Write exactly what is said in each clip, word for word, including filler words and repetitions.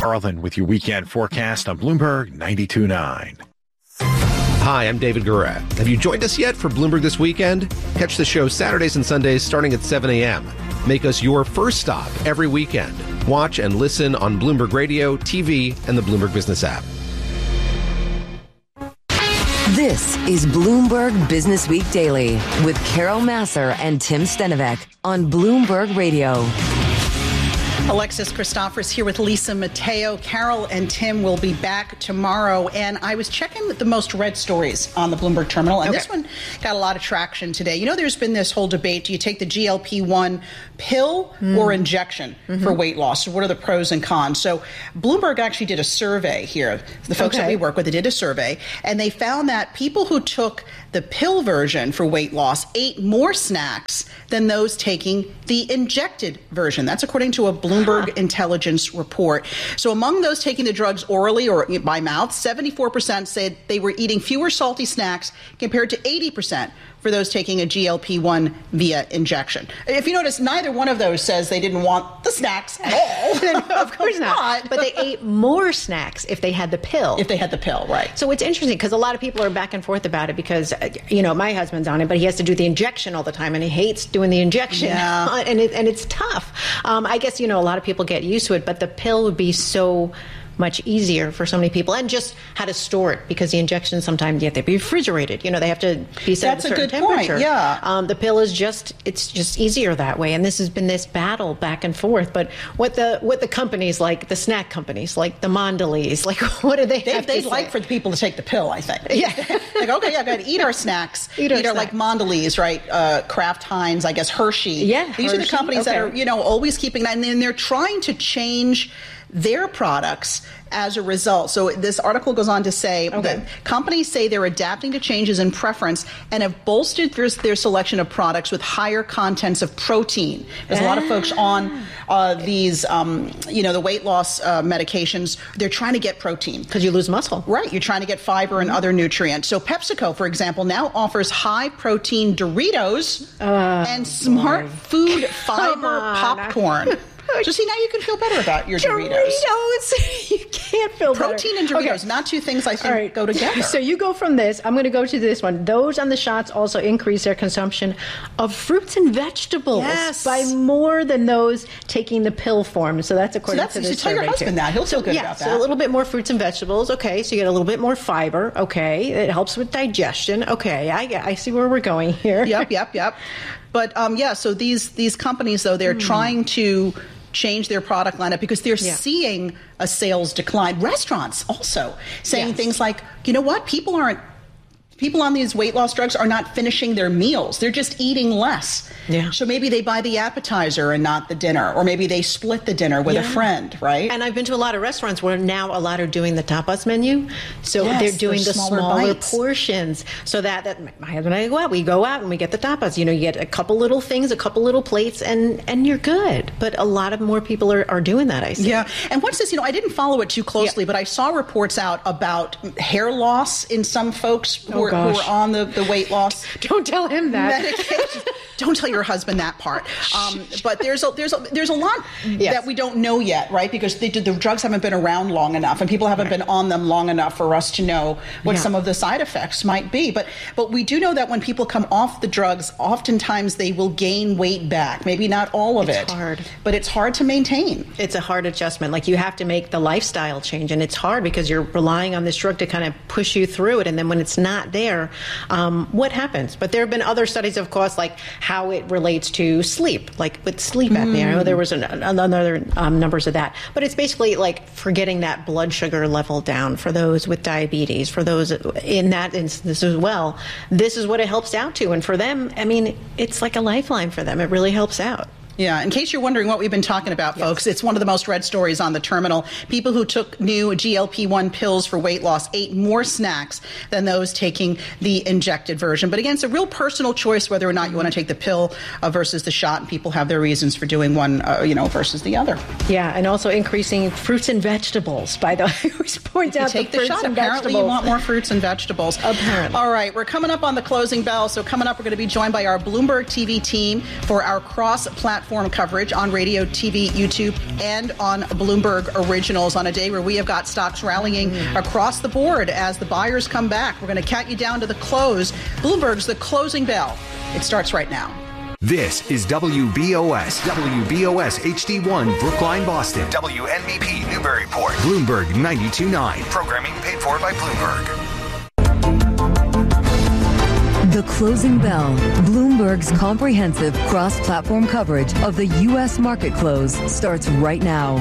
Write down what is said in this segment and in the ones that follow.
Garland with your weekend forecast on Bloomberg ninety-two point nine. Hi, I'm David Gura. Have you joined us yet for Bloomberg This Weekend? Catch the show Saturdays and Sundays starting at seven a.m. Make us your first stop every weekend. Watch and listen on Bloomberg Radio, T V, and the Bloomberg Business app. This is Bloomberg Business Week Daily with Carol Massar and Tim Stenovec on Bloomberg Radio. Alexis Christophers here with Lisa Mateo. Carol and Tim will be back tomorrow. And I was checking the most read stories on the Bloomberg terminal, and okay. This one got a lot of traction today. You know, there's been this whole debate. Do you take the G L P one pill mm. or injection mm-hmm. for weight loss? So what are the pros and cons? So Bloomberg actually did a survey here. The folks okay. that we work with, they did a survey, and they found that people who took the pill version for weight loss ate more snacks than those taking the injected version. That's according to a Bloomberg huh. intelligence report. So among those taking the drugs orally or by mouth, seventy-four percent said they were eating fewer salty snacks compared to eighty percent for those taking a G L P one via injection. If you notice, neither one of those says they didn't want the snacks at all. No, of course not. But they ate more snacks if they had the pill. If they had the pill, right. So it's interesting because a lot of people are back and forth about it because, you know, my husband's on it, but he has to do the injection all the time and he hates doing the injection. Yeah. and, it, and it's tough. Um, I guess, you know, a lot of people get used to it, but the pill would be so much easier for so many people, and just how to store it because the injections sometimes you have to be refrigerated. You know, they have to be set That's at a certain a good temperature. Point. Yeah. Um, the pill is just it's just easier that way, and this has been this battle back and forth. But what the what the companies like the snack companies like the Mondelez, like what do they? They have they'd to like say? for the people to take the pill. I think. Yeah. Like okay, yeah, got to eat our snacks. Eat our, eat our snack. like Mondelez, right? Uh, Kraft Heinz, I guess Hershey. Yeah. These Hershey? are the companies okay. that are you know always keeping that, and then they're trying to change their products as a result. So this article goes on to say okay. that companies say they're adapting to changes in preference and have bolstered their, their selection of products with higher contents of protein. There's ah. a lot of folks on uh, these, um, you know, the weight loss uh, medications. They're trying to get protein. Because you lose muscle. Right. You're trying to get fiber and other nutrients. So PepsiCo, for example, now offers high-protein Doritos uh, and Smart boy. Food fiber popcorn. So see, now you can feel better about your Doritos. Doritos. You can't feel better. Protein and Doritos, okay. not two things I think right. go together. So you go from this. I'm going to go to this one. Those on the shots also increase their consumption of fruits and vegetables yes. by more than those taking the pill form. So that's according so that's, to this so tell survey your husband too. that. He'll feel so, good yeah, about that. So a little bit more fruits and vegetables. Okay, so you get a little bit more fiber. Okay, it helps with digestion. Okay, I, I see where we're going here. Yep, yep, yep. But um, yeah, so these these companies, though, they're mm. trying to change their product lineup because they're yeah. seeing a sales decline. Restaurants also saying yes. things like, you know what, people aren't, people on these weight loss drugs are not finishing their meals. They're just eating less. Yeah. So maybe they buy the appetizer and not the dinner, or maybe they split the dinner with yeah. a friend, right? And I've been to a lot of restaurants where now a lot are doing the tapas menu. So yes, they're doing the smaller, smaller bites. portions. So that, that my husband and I go out, we go out and we get the tapas. You know, you get a couple little things, a couple little plates, and, and you're good. But a lot of more people are, are doing that, I see. Yeah. And what's this? You know, I didn't follow it too closely, yeah. but I saw reports out about hair loss in some folks who, oh, are, who are on the, the weight loss. Don't tell him that. Medication. Don't tell your husband that part. Um, but there's a, there's a, there's a lot yes. that we don't know yet, right? Because they, the drugs haven't been around long enough, and people haven't right. been on them long enough for us to know what yeah. some of the side effects might be. But but we do know that when people come off the drugs, oftentimes they will gain weight back. Maybe not all of it's it. It's hard. But it's hard to maintain. It's a hard adjustment. Like you have to make the lifestyle change, and it's hard because you're relying on this drug to kind of push you through it. And then when it's not there, um, what happens? But there have been other studies, of course, like how it relates to sleep, like with sleep apnea. Mm. I know there was an, another um, numbers of that, but it's basically like for getting that blood sugar level down for those with diabetes, for those in that instance as well. This is what it helps out to, and for them, I mean, it's like a lifeline for them. It really helps out. Yeah, in case you're wondering what we've been talking about, yes. folks, it's one of the most read stories on the terminal. People who took new G L P one pills for weight loss ate more snacks than those taking the injected version. But again, it's a real personal choice whether or not you want to take the pill uh, versus the shot, and people have their reasons for doing one, uh, you know, versus the other. Yeah, and also increasing fruits and vegetables, by the way. I always point out take the, the fruits shot. and Apparently vegetables. You want more fruits and vegetables. Apparently. All right, we're coming up on the closing bell. So coming up, we're going to be joined by our Bloomberg T V team for our cross-platform cross-platform coverage on radio, T V, YouTube, and on Bloomberg Originals on a day where we have got stocks rallying mm. across the board as the buyers come back. We're going to count you down to the close. Bloomberg's The Closing Bell. It starts right now. This is W B O S, W B O S H D one, Brookline, Boston. W N B P, Newburyport. Bloomberg ninety-two point nine. Programming paid for by Bloomberg. The Closing Bell, Bloomberg's comprehensive cross-platform coverage of the U S market close, starts right now.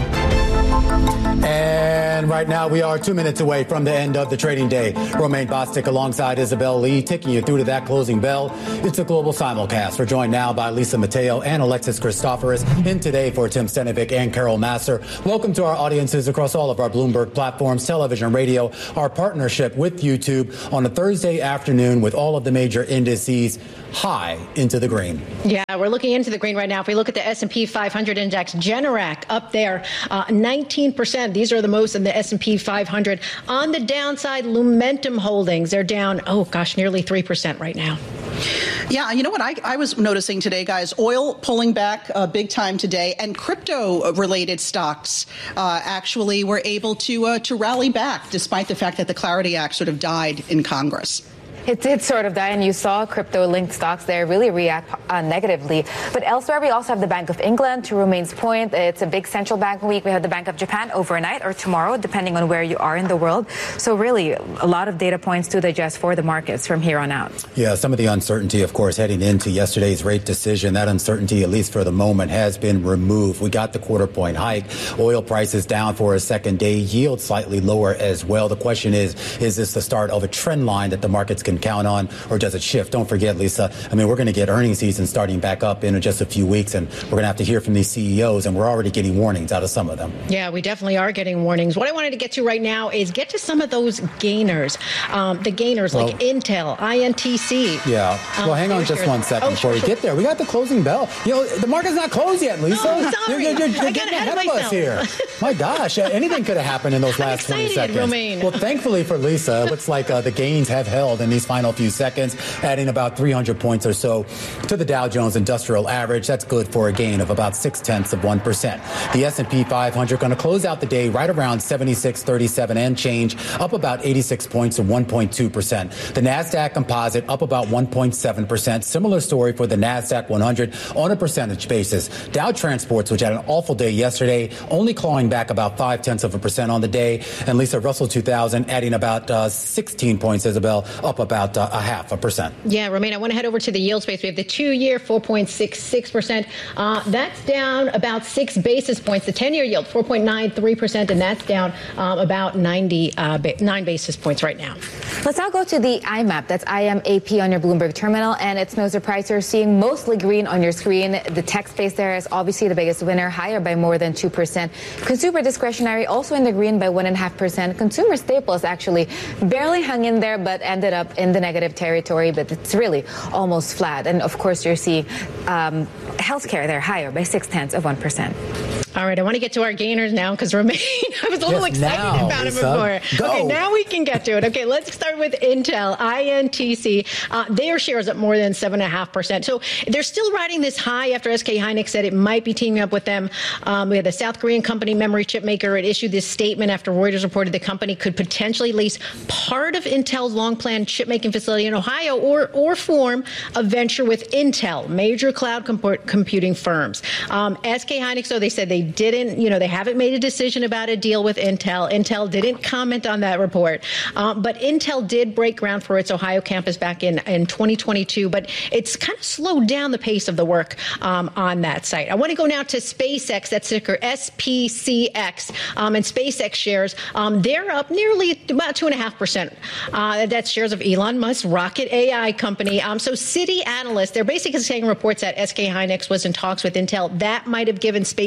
And right now we are two minutes away from the end of the trading day. Romaine Bostick alongside Isabel Lee, taking you through to that closing bell. It's a global simulcast. We're joined now by Lisa Mateo and Alexis Christoforous. In today for Tim Stenovic and Carol Massar. Welcome to our audiences across all of our Bloomberg platforms, television, radio, our partnership with YouTube on a Thursday afternoon with all of the major indices high into the green. Yeah, we're looking into the green right now. If we look at the S and P five hundred index, Generac up there, uh, nineteen percent. These are the most in the S and P five hundred. On the downside, Lumentum Holdings, they're down, oh gosh, nearly three percent right now. Yeah, you know what I, I was noticing today, guys? Oil pulling back uh, big time today, and crypto-related stocks uh, actually were able to uh, to rally back, despite the fact that the Clarity Act sort of died in Congress. It did sort of die, and you saw crypto-linked stocks there really react uh, negatively. But elsewhere, we also have the Bank of England. To Romaine's point, it's a big central bank week. We have the Bank of Japan overnight or tomorrow, depending on where you are in the world. So really, a lot of data points to digest for the markets from here on out. Yeah, some of the uncertainty, of course, heading into yesterday's rate decision, that uncertainty, at least for the moment, has been removed. We got the quarter point hike. Oil prices down for a second day. Yield slightly lower as well. The question is, is this the start of a trend line that the markets can count on, or does it shift? Don't forget, Lisa, I mean, we're going to get earnings season starting back up in just a few weeks, and we're going to have to hear from these C E Os, and we're already getting warnings out of some of them. Yeah, we definitely are getting warnings. What I wanted to get to right now is get to some of those gainers, um, the gainers well, like Intel, I N T C. Yeah. Well, um, hang on just one second oh, before sure, we get there. We got the closing bell. You know, the market's not closed yet, Lisa. Oh, sorry. You're, you're, you're I getting got ahead, ahead of, of us here. My gosh, anything could have happened in those last I'm excited, twenty seconds. Romaine. Well, thankfully for Lisa, it looks like uh, the gains have held in these final few seconds, adding about three hundred points or so to the Dow Jones Industrial Average. That's good for a gain of about six tenths of one percent. The S and P five hundred going to close out the day right around seventy-six thirty-seven and change, up about eighty-six points or one point two percent. The NASDAQ Composite up about one point seven percent. Similar story for the NASDAQ one hundred on a percentage basis. Dow Transports, which had an awful day yesterday, only clawing back about five tenths of a percent on the day. And Lisa, Russell two thousand adding about uh, sixteen points, Isabel, up about uh, a half a percent. Yeah, Romaine, I want to head over to the yield space. We have the two-year, four point six six percent. Uh, that's down about six basis points. The ten-year yield, four point nine three percent, and that's down um, about ninety, uh, ba- nine basis points right now. Let's now go to the I M A P. That's I M A P on your Bloomberg terminal, and it's no surprise you're seeing mostly green on your screen. The tech space there is obviously the biggest winner, higher by more than two percent. Consumer discretionary also in the green by one point five percent. Consumer staples actually barely hung in there, but ended up in the negative territory, but it's really almost flat. And of course, you're seeing um, healthcare there higher by six tenths of one percent. All right, I want to get to our gainers now because Romaine, I was a little yes, excited now, about Lisa. it before. Go. Okay, now we can get to it. Okay, let's start with Intel, I N T C. Uh, their shares up more than seven point five percent. So they're still riding this high after S K Hynix said it might be teaming up with them. Um, we had the South Korean company memory chip maker. It issued this statement after Reuters reported the company could potentially lease part of Intel's long-planned chip-making facility in Ohio or, or form a venture with Intel, major cloud comp- computing firms. Um, S K Hynix, though, they said they didn't, you know, they haven't made a decision about a deal with Intel. Intel didn't comment on that report. Um, but Intel did break ground for its Ohio campus back in, in twenty twenty-two, but it's kind of slowed down the pace of the work um, on that site. I want to go now to SpaceX, that's ticker S P C X, um, and SpaceX shares, um, they're up nearly about two point five percent. Uh, that's shares of Elon Musk's rocket A I company. Um, so Citi analysts, they're basically saying reports that S K Hynix was in talks with Intel. That might have given SpaceX that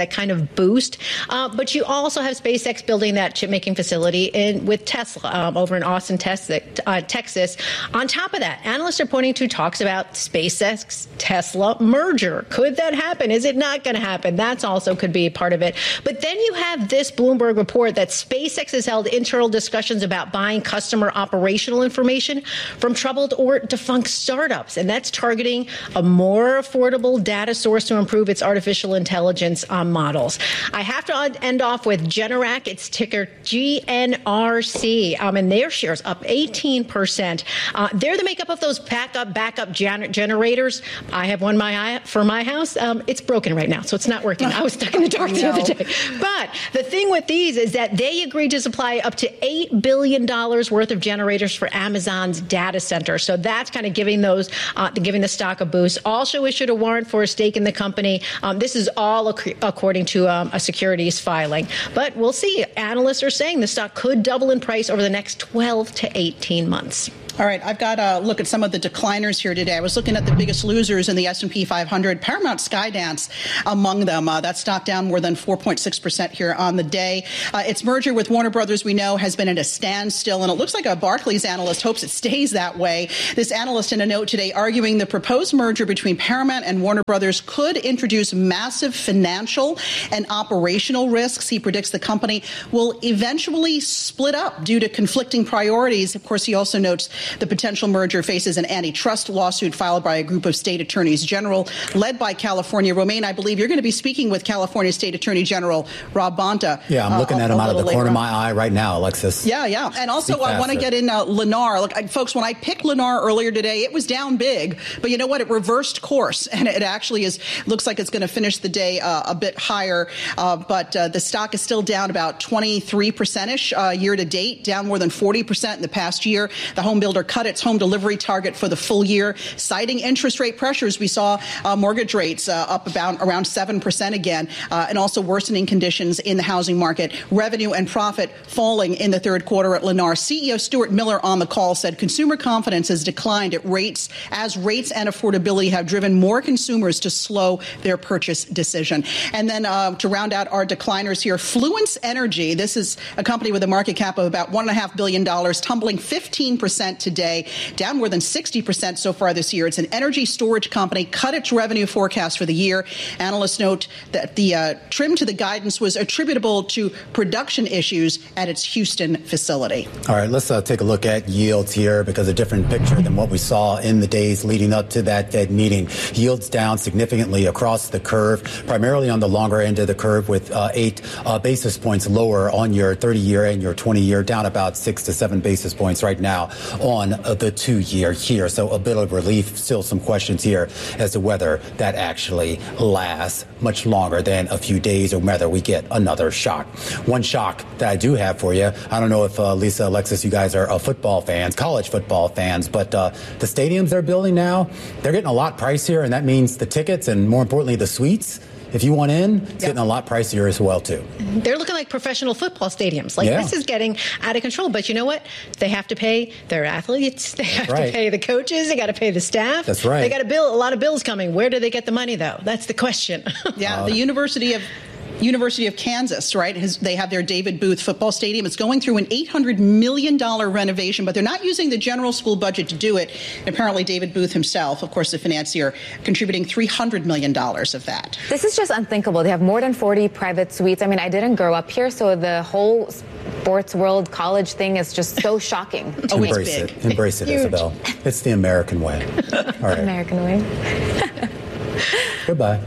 that kind of boost. Uh, but you also have SpaceX building that chip-making facility in with Tesla um, over in Austin, Texas, uh, Texas. On top of that, analysts are pointing to talks about SpaceX-Tesla merger. Could that happen? Is it not going to happen? That's also could be a part of it. But then you have this Bloomberg report that SpaceX has held internal discussions about buying customer operational information from troubled or defunct startups. And that's targeting a more affordable data source to improve its artificial intelligence uh, models. I have to end off with Generac. It's ticker G N R C. Um, and their shares up eighteen percent. Uh, they're the makeup of those backup, backup gen- generators. I have one my for my house. Um, it's broken right now, so it's not working. I was stuck in the dark the other day. But the thing with these is that they agreed to supply up to eight billion dollars worth of generators for Amazon's data center. So that's kind of giving those, uh, giving the stock a boost. Also issued a warrant for a stake in the company. Um, this is all ac- according to um, a securities filing. But we'll see. Analysts are saying the stock could double in price over the next twelve to eighteen months. All right, I've got a look at some of the decliners here today. I was looking at the biggest losers in the S and P five hundred, Paramount Skydance among them. Uh, that stock down more than four point six percent here on the day. Uh, its merger with Warner Brothers, we know, has been at a standstill, and it looks like a Barclays analyst hopes it stays that way. This analyst in a note today arguing the proposed merger between Paramount and Warner Brothers could introduce massive financial and operational risks. He predicts the company will eventually split up due to conflicting priorities. Of course, he also notes the potential merger faces an antitrust lawsuit filed by a group of state attorneys general led by California. Romaine, I believe you're going to be speaking with California State Attorney General Rob Bonta. Yeah, I'm looking uh, at him out of the corner later. of my eye right now, Alexis. Yeah, yeah. And also, I want to get in uh, Lennar. Look, I, folks, when I picked Lennar earlier today, it was down big. But you know what? It reversed course, and it actually is looks like it's going to finish the day uh, a bit higher. Uh, but uh, the stock is still down about twenty-three percent-ish uh, year to date, down more than forty percent in the past year. The home builder cut its home delivery target for the full year, citing interest rate pressures. We saw uh, mortgage rates uh, up about around seven percent again, uh, and also worsening conditions in the housing market. Revenue and profit falling in the third quarter at Lennar. C E O Stuart Miller on the call said consumer confidence has declined at rates as rates and affordability have driven more consumers to slow their purchase decision. And then uh, to round out our decliners here, Fluence Energy. This is a company with a market cap of about one and a half billion dollars, tumbling fifteen percent today, down more than sixty percent so far this year. It's an energy storage company, cut its revenue forecast for the year. Analysts note that the uh, trim to the guidance was attributable to production issues at its Houston facility. All right, let's uh, take a look at yields here, because a different picture than what we saw in the days leading up to that Fed meeting. Yields down significantly across the curve, primarily on the longer end of the curve, with uh, eight uh, basis points lower on your thirty-year and your twenty-year, down about six to seven basis points right now on uh, the two-year here. So a bit of relief. Still some questions here as to whether that actually lasts much longer than a few days or whether we get another shock. One shock that I do have for you, I don't know if uh, Lisa, Alexis, you guys are uh, football fans, college football fans, but uh, the stadiums they're building now, they're getting a lot pricier, and that means the tickets and, more importantly, the suites, if you want in, it's yep. getting a lot pricier as well, too. They're looking like professional football stadiums. Like, yeah. This is getting out of control. But you know what? They have to pay their athletes. They have right. to pay the coaches. They got to pay the staff. That's right. They got to bill a lot of bills coming. Where do they get the money, though? That's the question. Yeah, uh, the University of... University of Kansas, right? Has, they have their David Booth football stadium. It's going through an eight hundred million dollars renovation, but they're not using the general school budget to do it. And apparently David Booth himself, of course, the financier, contributing three hundred million dollars of that. This is just unthinkable. They have more than forty private suites. I mean, I didn't grow up here, so the whole sports world college thing is just so shocking. Oh, Embrace it's it. Embrace it, Huge. Isabel. It's the American way. All right. American way. Goodbye.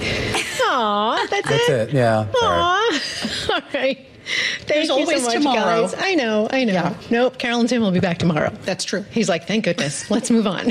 Aw, that's, that's it? it? Yeah. Aw. All right. Thank There's you always so much, tomorrow. guys. I know, I know. Yeah. Nope, Carol and Tim will be back tomorrow. That's true. He's like, thank goodness. Let's move on.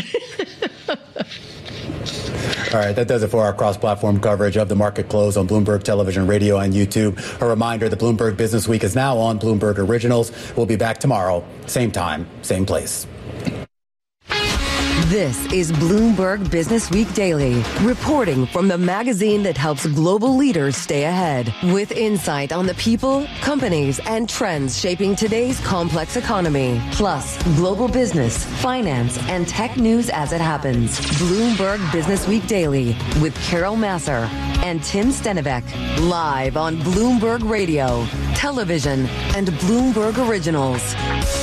All right, that does it for our cross-platform coverage of the market close on Bloomberg Television, Radio, and YouTube. A reminder, the Bloomberg Business Week is now on Bloomberg Originals. We'll be back tomorrow, same time, same place. This is Bloomberg Business Week Daily, reporting from the magazine that helps global leaders stay ahead, with insight on the people, companies, and trends shaping today's complex economy, plus global business, finance, and tech news as it happens. Bloomberg Business Week Daily with Carol Massar and Tim Stenivek, live on Bloomberg Radio, television, and Bloomberg Originals.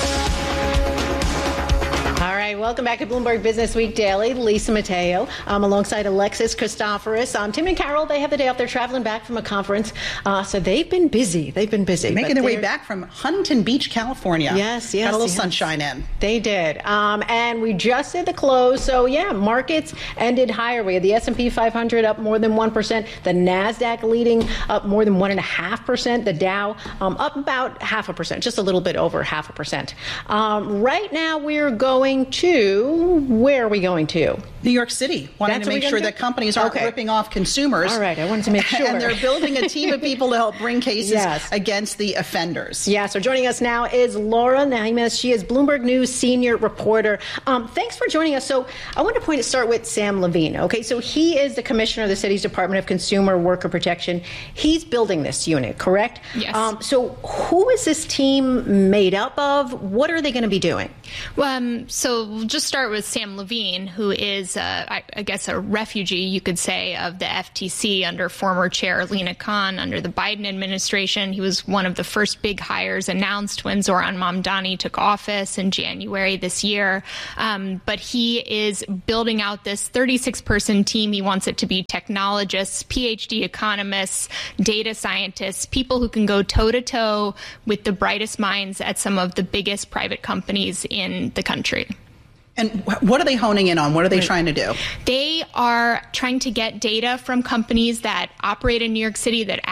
All right, welcome back to Bloomberg Business Week Daily. Lisa Mateo, um, alongside Alexis Christoforous. Um, Tim and Carol, they have the day off. They're traveling back from a conference, uh, so they've been busy. They've been busy. Making their way back from Huntington Beach, California. Yes, yes. Got a little yes. sunshine in. They did. Um, and we just did the close. So, yeah, markets ended higher. We had the S and P five hundred up more than one percent. The NASDAQ leading up more than one point five percent. The Dow um, up about half a percent, just a little bit over half a percent. Um, right now, we're going to, where are we going to? New York City, wanting That's to make sure do? that companies aren't okay. ripping off consumers. All right, I wanted to make sure. And they're building a team of people to help bring cases yes. against the offenders. Yeah, so joining us now is Laura Naimes. She is Bloomberg News senior reporter. Um, thanks for joining us. So I want to point to start with Sam Levine. Okay, so he is the commissioner of the city's Department of Consumer Worker Protection. He's building this unit, correct? Yes. Um, so who is this team made up of? What are they going to be doing? Well, um, so we'll just start with Sam Levine, who is, uh, I, I guess, a refugee, you could say, of the F T C under former chair Lina Khan under the Biden administration. He was one of the first big hires announced when Zoran Mamdani took office in January this year. Um, but he is building out this thirty-six person team. He wants it to be technologists, P H D economists, data scientists, people who can go toe-to-toe with the brightest minds at some of the biggest private companies in the country. And what are they honing in on? What are they trying to do? They are trying to get data from companies that operate in New York City, that